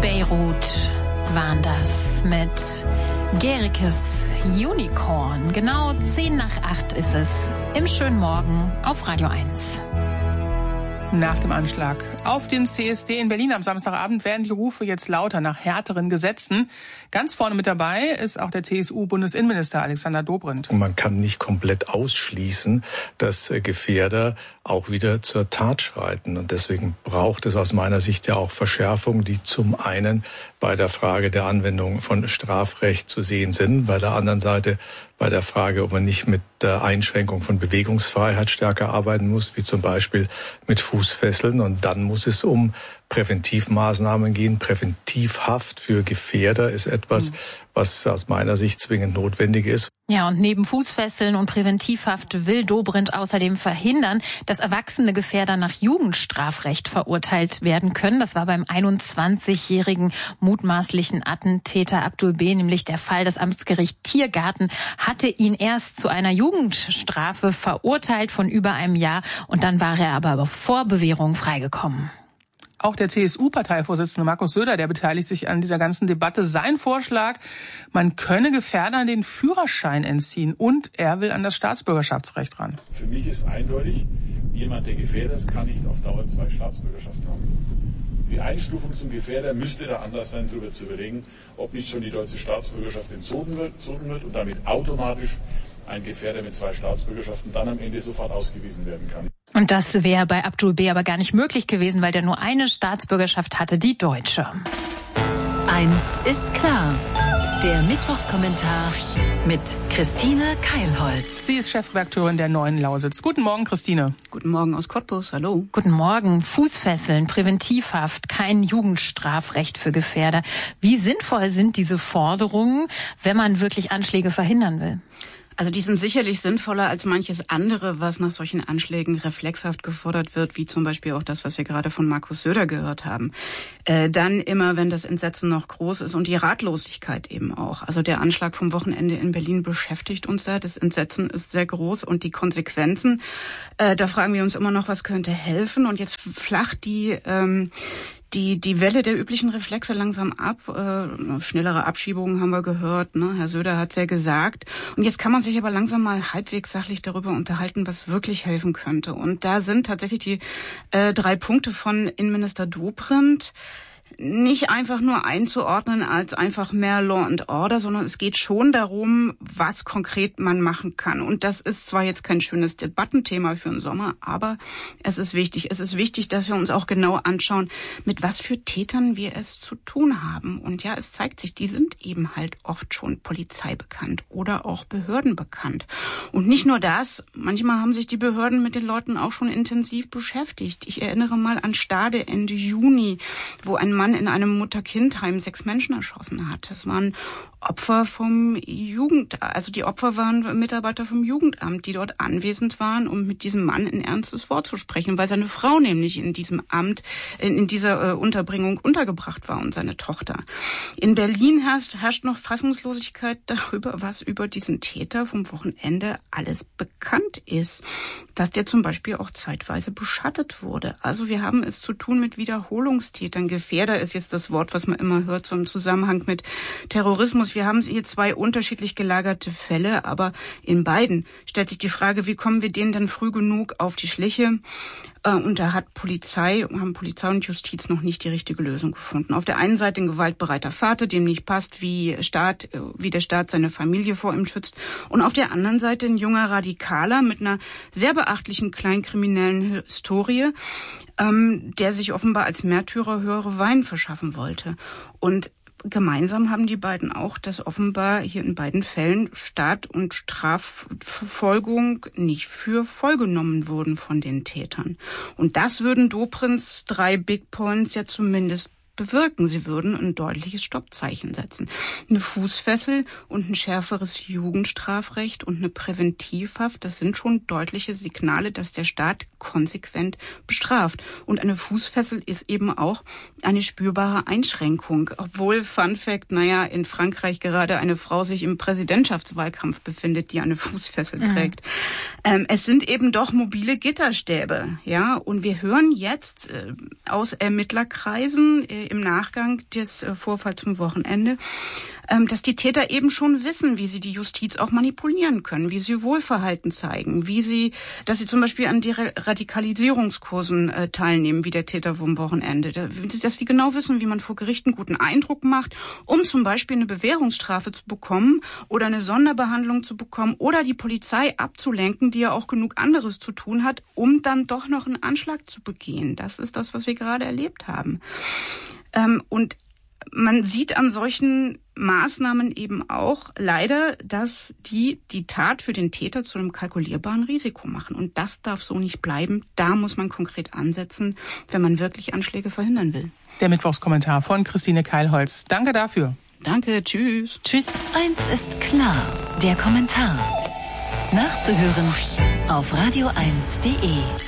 Beirut waren das mit Gerikes Unicorn. Genau 7:50 ist es im schönen Morgen auf Radio 1. Nach dem Anschlag auf den CSD in Berlin am Samstagabend werden die Rufe jetzt lauter nach härteren Gesetzen. Ganz vorne mit dabei ist auch der CSU-Bundesinnenminister Alexander Dobrindt. Man kann nicht komplett ausschließen, dass Gefährder auch wieder zur Tat schreiten. Und deswegen braucht es aus meiner Sicht ja auch Verschärfungen, die zum einen bei der Frage der Anwendung von Strafrecht zu sehen sind, bei der anderen Seite bei der Frage, ob man nicht mit der Einschränkung von Bewegungsfreiheit stärker arbeiten muss, wie zum Beispiel mit Fußfesseln. Und dann muss es um Präventivmaßnahmen gehen. Präventivhaft für Gefährder ist etwas, was aus meiner Sicht zwingend notwendig ist. Ja, und neben Fußfesseln und Präventivhaft will Dobrindt außerdem verhindern, dass erwachsene Gefährder nach Jugendstrafrecht verurteilt werden können. Das war beim 21-jährigen mutmaßlichen Attentäter Abdul B. nämlich der Fall. Das Amtsgericht Tiergarten hatte ihn erst zu einer Jugendstrafe verurteilt von über einem Jahr. Und dann war er aber vor Bewährung freigekommen. Auch der CSU-Parteivorsitzende Markus Söder, der beteiligt sich an dieser ganzen Debatte. Sein Vorschlag, man könne Gefährdern den Führerschein entziehen und er will an das Staatsbürgerschaftsrecht ran. Für mich ist eindeutig, jemand, der Gefährder ist, kann nicht auf Dauer 2 Staatsbürgerschaften haben. Die Einstufung zum Gefährder müsste da anders sein, darüber zu überlegen, ob nicht schon die deutsche Staatsbürgerschaft entzogen wird und damit automatisch ein Gefährder mit 2 Staatsbürgerschaften dann am Ende sofort ausgewiesen werden kann. Und das wäre bei Abdul B. aber gar nicht möglich gewesen, weil der nur eine Staatsbürgerschaft hatte, die deutsche. Eins ist klar. Der Mittwochskommentar mit Christine Keilholz. Sie ist Chefredakteurin der Neuen Lausitz. Guten Morgen, Christine. Guten Morgen aus Cottbus, hallo. Guten Morgen. Fußfesseln, Präventivhaft, kein Jugendstrafrecht für Gefährder. Wie sinnvoll sind diese Forderungen, wenn man wirklich Anschläge verhindern will? Also die sind sicherlich sinnvoller als manches andere, was nach solchen Anschlägen reflexhaft gefordert wird, wie zum Beispiel auch das, was wir gerade von Markus Söder gehört haben. Dann immer, wenn das Entsetzen noch groß ist und die Ratlosigkeit eben auch. Also der Anschlag vom Wochenende in Berlin beschäftigt uns da. Das Entsetzen ist sehr groß und die Konsequenzen, da fragen wir uns immer noch, was könnte helfen. Und jetzt flacht die Welle der üblichen Reflexe langsam ab. Schnellere Abschiebungen haben wir gehört, ne? Herr Söder hat's ja gesagt. Und jetzt kann man sich aber langsam mal halbwegs sachlich darüber unterhalten, was wirklich helfen könnte. Und da sind tatsächlich die 3 Punkte von Innenminister Dobrindt nicht einfach nur einzuordnen als einfach mehr Law and Order, sondern es geht schon darum, was konkret man machen kann. Und das ist zwar jetzt kein schönes Debattenthema für den Sommer, aber es ist wichtig. Es ist wichtig, dass wir uns auch genau anschauen, mit was für Tätern wir es zu tun haben. Und ja, es zeigt sich, die sind eben halt oft schon Polizei bekannt oder auch Behörden bekannt. Und nicht nur das, manchmal haben sich die Behörden mit den Leuten auch schon intensiv beschäftigt. Ich erinnere mal an Stade Ende Juni, wo ein Mann in einem Mutter-Kind-Heim 6 Menschen erschossen hat. Das waren Opfer vom also die Opfer waren Mitarbeiter vom Jugendamt, die dort anwesend waren, um mit diesem Mann ein ernstes Wort zu sprechen, weil seine Frau nämlich in diesem Amt, in dieser Unterbringung untergebracht war und seine Tochter. In Berlin herrscht noch Fassungslosigkeit darüber, was über diesen Täter vom Wochenende alles bekannt ist. Dass der zum Beispiel auch zeitweise beschattet wurde. Also wir haben es zu tun mit Wiederholungstätern. Gefährder ist jetzt das Wort, was man immer hört, so im Zusammenhang mit Terrorismus. Wir haben hier 2 unterschiedlich gelagerte Fälle, aber in beiden stellt sich die Frage, wie kommen wir denen denn früh genug auf die Schliche? Und da haben Polizei und Justiz noch nicht die richtige Lösung gefunden. Auf der einen Seite ein gewaltbereiter Vater, dem nicht passt, wie der Staat seine Familie vor ihm schützt. Und auf der anderen Seite ein junger Radikaler mit einer sehr beachtlichen kleinkriminellen Historie, der sich offenbar als Märtyrer höhere Wein verschaffen wollte. Und gemeinsam haben die beiden auch, dass offenbar hier in beiden Fällen Staat und Strafverfolgung nicht für voll genommen wurden von den Tätern. Und das würden Dobrindts 3 Big Points ja zumindest bewirken. Sie würden ein deutliches Stoppzeichen setzen. Eine Fußfessel und ein schärferes Jugendstrafrecht und eine Präventivhaft, das sind schon deutliche Signale, dass der Staat konsequent bestraft. Und eine Fußfessel ist eben auch eine spürbare Einschränkung. Obwohl, Fun Fact, in Frankreich gerade eine Frau sich im Präsidentschaftswahlkampf befindet, die eine Fußfessel trägt. Es sind eben doch mobile Gitterstäbe, ja. Und wir hören jetzt aus Ermittlerkreisen im Nachgang des Vorfalls vom Wochenende, dass die Täter eben schon wissen, wie sie die Justiz auch manipulieren können, wie sie Wohlverhalten zeigen, dass sie zum Beispiel an Radikalisierungskursen teilnehmen, wie der Täter vom Wochenende, dass die genau wissen, wie man vor Gericht einen guten Eindruck macht, um zum Beispiel eine Bewährungsstrafe zu bekommen oder eine Sonderbehandlung zu bekommen oder die Polizei abzulenken, die ja auch genug anderes zu tun hat, um dann doch noch einen Anschlag zu begehen. Das ist das, was wir gerade erlebt haben. Und man sieht an solchen Maßnahmen eben auch leider, dass die Tat für den Täter zu einem kalkulierbaren Risiko machen. Und das darf so nicht bleiben. Da muss man konkret ansetzen, wenn man wirklich Anschläge verhindern will. Der Mittwochskommentar von Christine Keilholz. Danke dafür. Danke, tschüss. Tschüss. Eins ist klar, der Kommentar. Nachzuhören auf radio1.de.